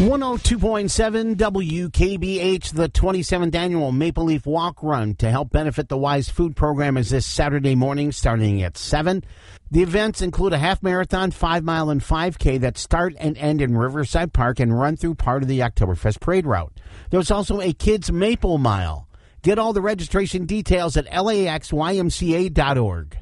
102.7 WKBH, the 27th annual Maple Leaf Walk Run to help benefit the Wise Food Program is this Saturday morning starting at 7. The events include a half marathon, 5 mile, and 5K that start and end in Riverside Park and run through part of the Oktoberfest parade route. There's also a Kids Maple Mile. Get all the registration details at laxymca.org.